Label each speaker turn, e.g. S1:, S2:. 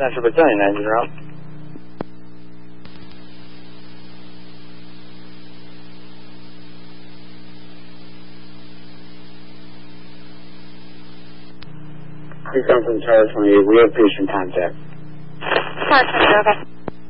S1: Central Battalion, engine route. We come from Tower 28. We have patient contact.
S2: Tower 28, okay.